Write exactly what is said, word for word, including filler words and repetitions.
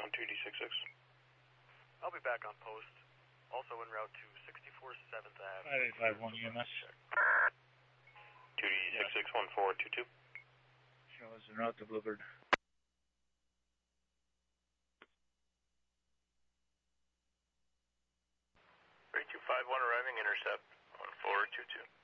on two D six six. I'll be back on post. Also en route to sixty-four seventh Avenue. five eight five one E M S. two D six six one four two two. Show us en route to Bluebird. three two five one arriving, intercept one four two two.